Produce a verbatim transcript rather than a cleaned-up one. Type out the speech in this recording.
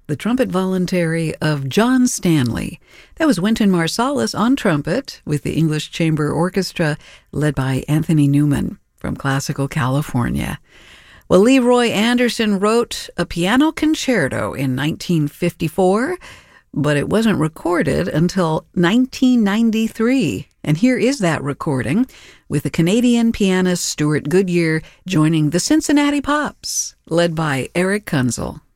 the trumpet voluntary of John Stanley. That was Wynton Marsalis on trumpet with the English Chamber Orchestra led by Anthony Newman from Classical California. Well, Leroy Anderson wrote a piano concerto in nineteen fifty-four, but it wasn't recorded until nineteen ninety-three. And here is that recording with the Canadian pianist Stuart Goodyear joining the Cincinnati Pops, led by Eric Kunzel.